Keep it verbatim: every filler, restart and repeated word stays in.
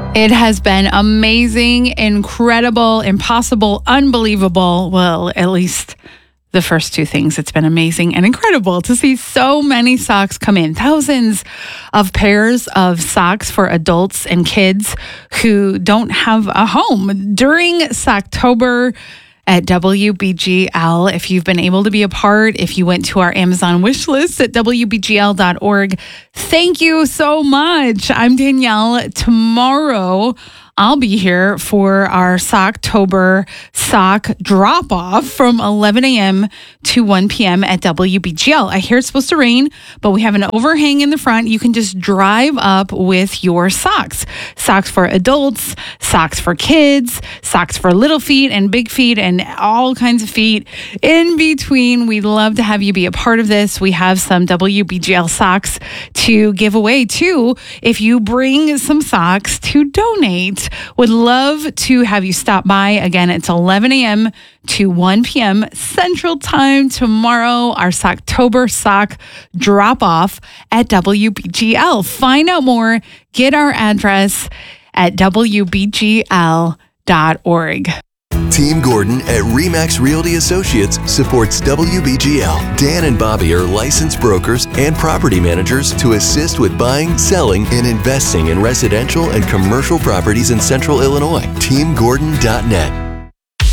It has been amazing, incredible, impossible, unbelievable. Well, at least the first two things. It's been amazing and incredible to see so many socks come in. Thousands of pairs of socks for adults and kids who don't have a home during Socktober at W B G L. If you've been able to be a part, if you went to our Amazon wish list at W B G L dot org, thank you so much. I'm Danielle. Tomorrow, I'll be here for our Socktober sock drop-off from eleven a.m. to one p.m. at W B G L. I hear it's supposed to rain, but we have an overhang in the front. You can just drive up with your socks. Socks for adults, socks for kids, socks for little feet and big feet and all kinds of feet in between. We'd love to have you be a part of this. We have some W B G L socks to give away too if you bring some socks to donate. Would love to have you stop by. Again, it's eleven a.m. to one p.m. Central Time tomorrow, our Socktober sock drop-off at W B G L. Find out more, get our address at W B G L dot org. Team Gordon at RE/MAX Realty Associates supports W B G L. Dan and Bobby are licensed brokers and property managers to assist with buying, selling, and investing in residential and commercial properties in Central Illinois. Team Gordon dot net.